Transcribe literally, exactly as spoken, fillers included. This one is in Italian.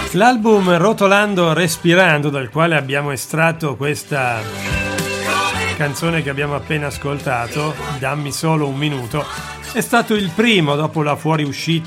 L'album Rotolando Respirando, dal quale abbiamo estratto questa canzone che abbiamo appena ascoltato, Dammi solo un minuto, è stato il primo dopo la fuoriuscita